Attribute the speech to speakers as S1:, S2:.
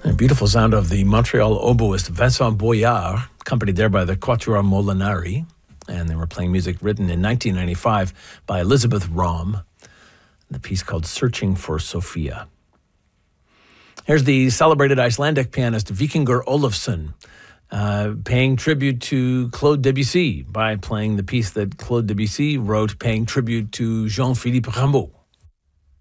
S1: A beautiful sound of the Montreal oboist Vincent Boyard, accompanied there by the Quatuor Molinari. And they were playing music written in 1995 by Elizabeth Rom, the piece called Searching for Sophia. Here's the celebrated Icelandic pianist Víkingur Ólafsson, paying tribute to Claude Debussy by playing the piece that Claude Debussy wrote, paying tribute to Jean-Philippe Rameau.